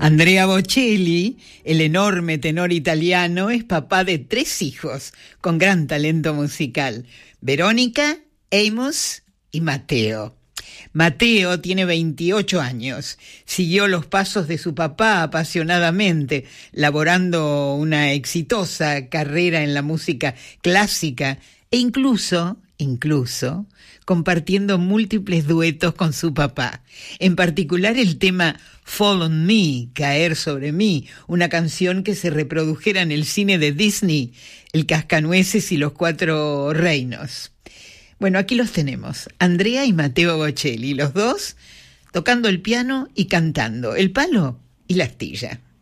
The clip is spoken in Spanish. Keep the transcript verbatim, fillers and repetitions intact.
Andrea Bocelli, el enorme tenor italiano, es papá de tres hijos con gran talento musical: Verónica, Amos y Mateo. Mateo tiene veintiocho años, siguió los pasos de su papá apasionadamente, laborando una exitosa carrera en la música clásica e incluso, incluso, compartiendo múltiples duetos con su papá. En particular el tema Fall on Me, Caer sobre mí, una canción que se reprodujera en el cine de Disney, El Cascanueces y los Cuatro Reinos. Bueno, aquí los tenemos, Andrea y Mateo Bocelli, los dos tocando el piano y cantando, el palo y la astilla.